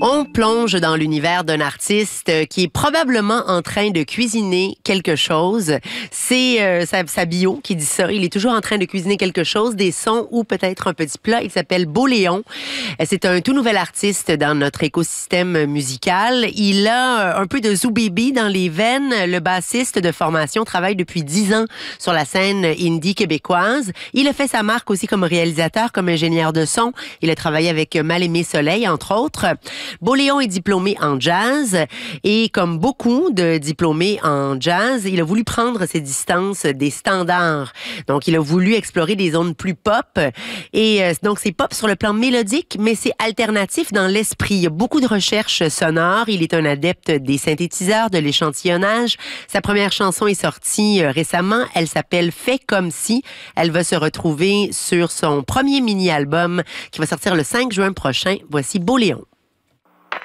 On plonge dans l'univers d'un artiste qui est probablement en train de cuisiner quelque chose. C'est sa bio qui dit ça. Il est toujours en train de cuisiner quelque chose, des sons ou peut-être un petit plat. Il s'appelle Beauléon. C'est un tout nouvel artiste dans notre écosystème musical. Il a un peu de Zoo Baby dans les veines. Le bassiste de formation travaille depuis 10 ans sur la scène indie québécoise. Il a fait sa marque aussi comme réalisateur, comme ingénieur de son. Il a travaillé avec Mal-Aimé Soleil, entre autres. Beauléon est diplômé en jazz et comme beaucoup de diplômés en jazz, il a voulu prendre ses distances des standards. Donc, il a voulu explorer des zones plus pop et donc c'est pop sur le plan mélodique, mais c'est alternatif dans l'esprit. Il y a beaucoup de recherches sonores. Il est un adepte des synthétiseurs, de l'échantillonnage. Sa première chanson est sortie récemment. Elle s'appelle Fait comme si. Elle va se retrouver sur son premier mini-album qui va sortir le 5 juin prochain. Voici Beauléon.